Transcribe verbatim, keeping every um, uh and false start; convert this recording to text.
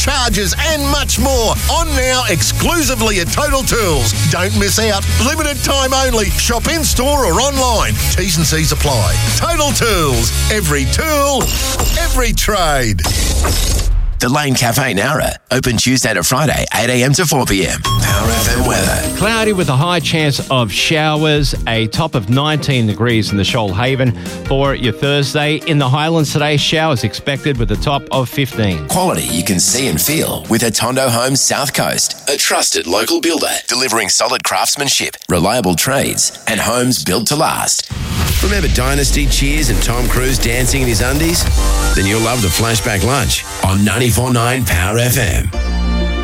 charges and much more. On now exclusively at Total Tools. Don't miss out. Limited time only. Shop in store or online. T's and C's apply. Total Tools. Every tool, every trade. The Lane Cafe Nowra, open Tuesday to Friday, eight a.m. to four p.m. Power F M weather. Cloudy with a high chance of showers, a top of nineteen degrees in the Shoalhaven. For your Thursday, in the Highlands today, showers expected with a top of fifteen. Quality you can see and feel with Atondo Homes South Coast, a trusted local builder delivering solid craftsmanship, reliable trades, and homes built to last. Remember Dynasty, Cheers, and Tom Cruise dancing in his undies? Then you'll love the Flashback Lunch on ninety-four point nine Power F M.